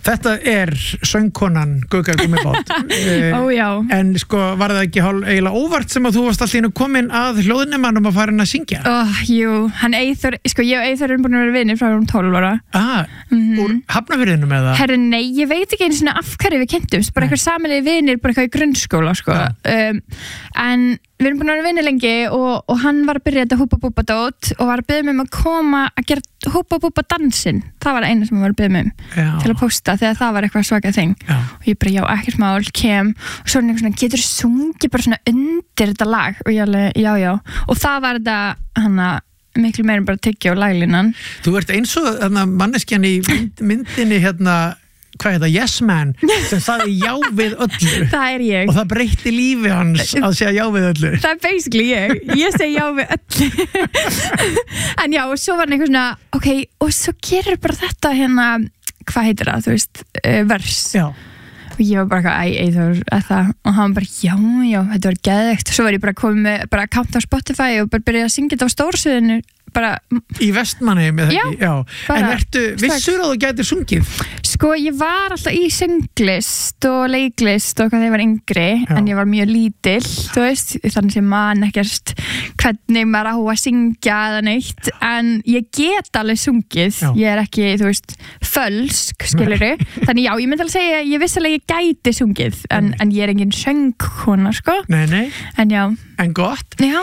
Þetta söngkonan Gugga Gummibát. Já. En sko, var það ekki eiginlega óvart sem að þú varst alltaf inn og komin að hljóðnemanum að fara inn að syngja? Jú, hann Eyþór, sko ég og Eyþór erum búin að vera vinir frá 12 ára. Úr Hafnarfirðinum eða? Herru, nei, ég veit ekki einu svona af hverju við kynntumst, bara eitthvað sameiginlegir vinir, bara eitthvað í grunnskóla, sko. En við erum búin að vera vinir lengi og hann var að byrja þetta Húbba Búbba dót og var að biðja mig um að koma að gera Húbba Búbba dansinn. Það var eina sem hann var að biðja mig til að posta þegar það var eitthvað svaka þing. Og ég bara, já, ekkert mál, kem og svo er hann eitthvað svona, getur sungið bara svona undir þetta lag og ég alveg, já. Og það var þetta, miklu meira en bara tyggja á laglínan. Þú ert eins og manneskjan í myndinni hvað er það, Yes Man sem sagði já við öllu. Það er ég. Og það breytti lífi hans að segja já við öllu. Það er basically ég segi já við öllu. En já, og svo var hann eitthvað svona ok, og svo gerir bara þetta hvað heitir það, þú veist, vers. Já. Og ég var bara Eyþór, og hann bara, já, þetta var geðveikt. Svo var ég bara komið með bara account á Spotify og bara byrjaði að syngja þetta á stórsviðinu bara í Vestmanni með það. Já. En vissur að þú gætir sungið? Sko, ég var alltaf í sönglist og leiklist og hvað þegar ég var yngri, en ég var mjög lítill, þú veist, þannig sem man ekkert hvernig maður á að syngja eða neitt, en ég get alveg sungið, ég er ekki, þú veist, fölsk, skilurðu, þannig já, ég myndi alveg segja, ég viss alveg ég gæti sungið, en ég er engin söngkona, sko. Nei. En já. En gott. Já.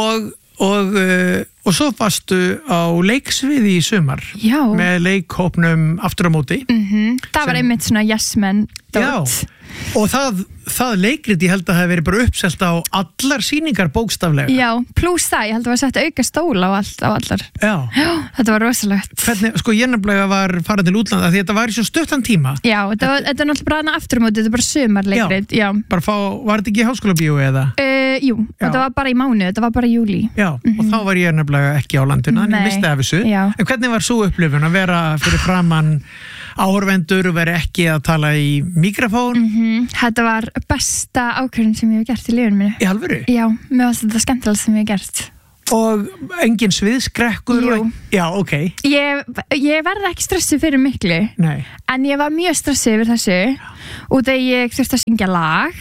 Og svo varstu á leiksviði í sumar. Já. Með leikhópnum Aftur á móti. Það var einmitt svona Yes Man dót. Já. Og það leikrit ég held að það hefði verið bara uppselt á allar sýningar bókstaflega. Já, pluss það, ég held að það var sett auka stóla á allar. Já. Þetta var rosalegt. Hvernig, sko ég nefnilega var farið til útlanda því þetta var í svo stuttan tíma. Já, þetta er náttúrulega bara Aftur á móti, þetta er bara sumarleikrit. Já. Bara var þetta ekki í Háskólabíói eða? Jú, þetta var bara í mánuð, þetta var bara í júlí. Já, og þá var ég nefnilega ekki á landinu, en ég misti af þessu. En hvernig var svo upplifun að vera fyrir framan áhorfendur og vera ekki að tala í mikrofón? Þetta var besta ákvörðun sem ég hef gert í lífinu mínu. Í alvöru? Já, mér var þetta skemmtilega sem ég hef gert. Og engin sviðskrekkur? Jú. Já, ok. Ég verði ekki stressuð fyrir miklu. Nei. En ég var mjög stressuð yfir þessu og þegar ég þurfti að syngja lag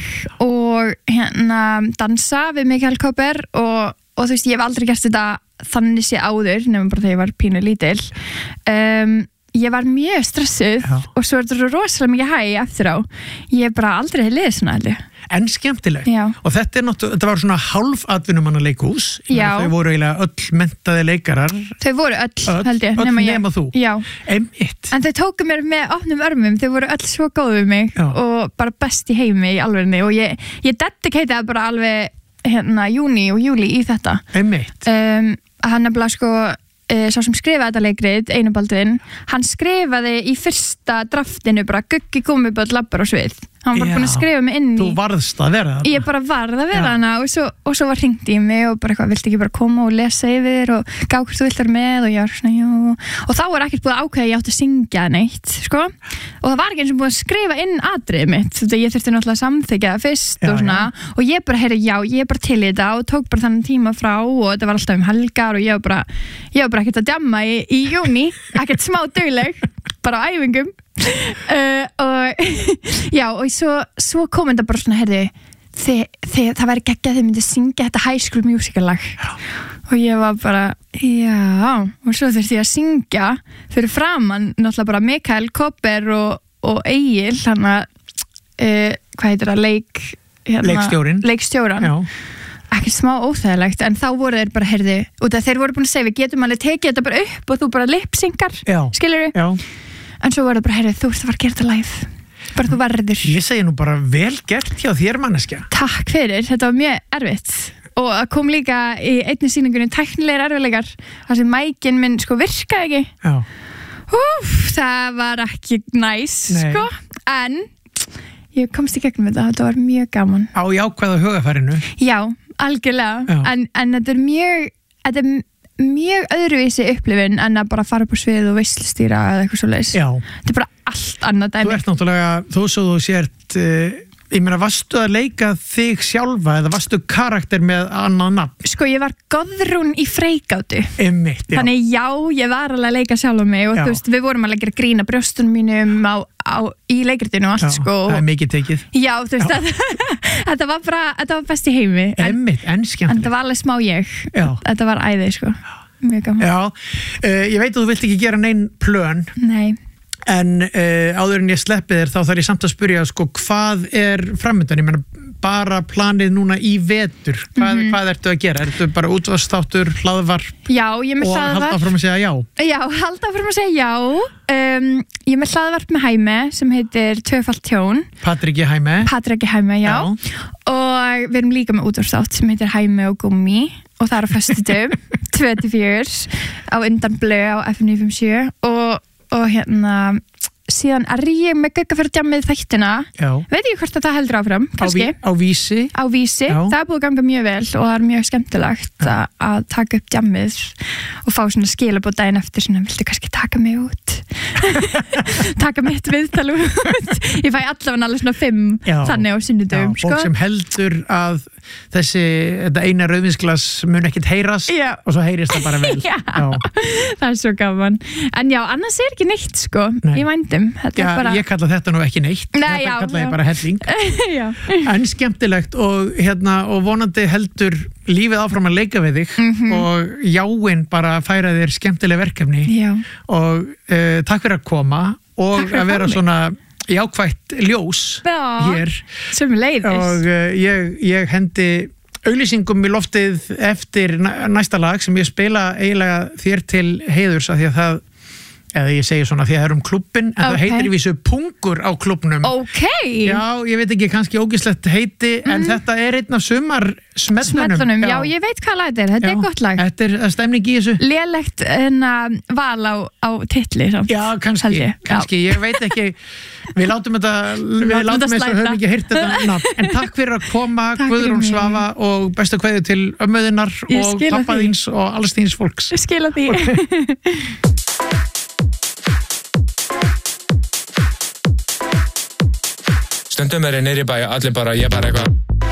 og dansa við Mikael Kóper og þú veist, ég hef aldrei gert þetta þannig sé áður, nefnum bara þegar ég var pínu lítil. Ég var mjög stressuð og svo er þetta rosalega mikið eftir á. Ég hef bara aldrei liðið svona alveg. En skemmtileg. Já. Og þetta var svona hálfatvinnumanna leikhús. Já. Þau voru eiginlega öll menntaði leikarar. Þau voru öll held ég. Öll nema þú. Já. Einmitt. En þau tóku mér með opnum örmum. Þau voru öll svo góð við mig og bara best í heimi í alvegni og ég dedikeitaði bara alveg júní og júlí í þetta. Einmitt. Hann er bara sko sá sem skrifaði þetta leikrit, Einar Baldvin, hann skrifaði í fyrsta draftinu bara Guggi Gummibát labbar á svið. Hann var búinn að skrifa mig inn í... Þú varðst að vera þarna. Ég bara varð að vera þarna og svo var hringt í mig og bara eitthvað, viltu ekki bara koma og lesa yfir og gá hvort þú vilt vera með og ég var svona, jú. Og þá var ekkert búið að ákveða að ég átti að syngja neitt, sko. Og það var ekki eins og búið að skrifa inn atriðið mitt. Þetta ég þurfti náttúrulega að samþykkja það fyrst og svona. Og ég bara, ég er bara til í þetta og tók bara þannig tíma frá og þetta var alltaf helgar og ég var bara ekkert að djamma í júní, ekkert smá dugleg, bara á æfingum. Og svo kom þetta bara svona, það væri geggjað þau myndi syngja þetta High School Musical lag og ég var bara, og svo þurfti ég að syngja fyrir framan náttúrulega bara Mikael Kóper og Egil hvað heitir það, leikstjóran ekki smá óþægilegt, en þá voru þeir bara og þeir voru búin að segja, við getum alveg tekið þetta bara upp og þú bara lip-syngar, skilurðu? En svo var það bara, þú ert að fara að gera þetta live. Bara þú verður. Ég segi nú bara vel gert hjá þér, manneskja. Takk fyrir, þetta var mjög erfitt. Og það kom líka í einni sýningunni tæknilegir erfiðleikar, þar sem mækinn minn virkaði ekki. Já. Það var ekki næs, sko. En ég komst í gegnum þetta var mjög gaman. Á jákvæða hugafærinu. Já, algjörlega. En þetta er mjög öðruvísi upplifun en að bara fara upp á svið og veislustýra eða eitthvað svoleiðis. Já. Þetta er bara allt annað dæmi. Þú ert náttúrulega, þú svo þú sért Ég meina, varstu að leika þig sjálfa eða varstu karakter með annað nafn? Sko, ég var Goðrún í Freygátu. Einmitt, já. Þannig ég var alveg að leika sjálfa mig og þú veist, við vorum að leika grína brjóstunum mínum í leikritinu og allt, sko. Það mikið tekið. Já, þú veist, þetta var best í heimi. Einmitt, en skemmtilegt. En þetta var alveg smá ég. Já. Þetta var æði, sko. Mjög gaman. Já, ég veit að þú vilt ekki gera neinn plön. Nei. En áður en ég sleppi þér þá þarf ég samt að spyrja sko, hvað framöndan? Ég meina bara planið núna í vetur hvað ertu að gera? Ertu bara útvarpsþáttur, hlaðvarp? Já, ég með hlaðvarp. Og halda áfram að segja já? Já, halda áfram að segja já. Ég með hlaðvarp með Hæmi sem heitir Tvöfalt tjón. Patrik Hæmi, já. Og við erum líka með útvarpsþátt sem heitir Hæmi og Gummi og það á föstudögum 24 á undan blöð á FM 957 og hérna síðan ég með Gaggafjörðdjammið þættina. Já. Veit ég hvort að það heldur áfram kannski. Á Vísi. Það er búið að ganga mjög vel og það er mjög skemmtilegt að taka upp djammið og fá svona skilabóð daginn eftir svona, viltu kannski taka mig út taka mitt viðtal út. Ég fæ allavega alveg svona 5 þannig á sunnudögum, sko. Fólk sem heldur að þetta eina rauðvínsglas mun ekkert heyrast og svo heyrist það bara vel. Já. Það er svo gaman. En já, annars ekki neitt, sko. Ég vændum. Bara... Ég kalla þetta nú ekki neitt. Þetta kalla ég bara helling. En skemmtilegt og vonandi heldur lífið áfram að leika við þig og jáinn bara færa þér skemmtileg verkefni. Já. Og takk fyrir að koma og að vera svona jákvætt ljós hér sem leiðist og ég hendi auglýsingum í loftið eftir næsta lag sem ég spila eiginlega þér til heiðurs af því að það eða ég segi svona því að það er klubbin en það heitir í vísu Pungur á klubbnum. Já, ég veit ekki, kannski ógislegt heiti en þetta er einn af sumar smellunum. Já, ég veit hvað lag þetta er gott lag. Þetta er stemning í þessu. Lélegt val á titli samt. Já, kannski, ég veit ekki við látum eins og höfum ekki heyrt þetta nafn, en takk fyrir að koma Guðrún Svava og bestu kveðju til ömmuðinnar og pappa þíns og alls þíns fólks. Skila því. Stundum er ég neyri bæ, allir bara, ég bara eitthvað